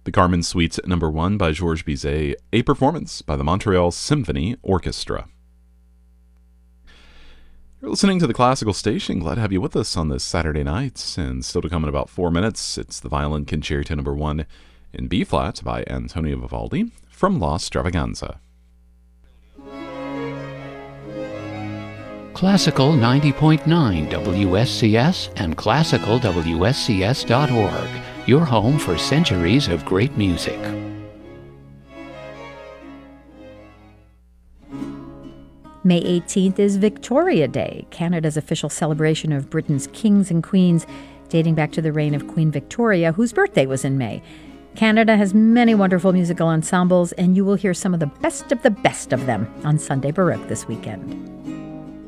the Carmen Suites No. 1 by Georges Bizet, a performance by the Montreal Symphony Orchestra. You're listening to the Classical Station. Glad to have you with us on this Saturday night. And still to come in about 4 minutes, it's the Violin Concerto No. 1 in B-flat by Antonio Vivaldi from La Stravaganza. Classical 90.9 WSCS and classicalwscs.org, your home for centuries of great music. May 18th is Victoria Day, Canada's official celebration of Britain's kings and queens, dating back to the reign of Queen Victoria, whose birthday was in May. Canada has many wonderful musical ensembles, and you will hear some of the best of them on Sunday Baroque this weekend.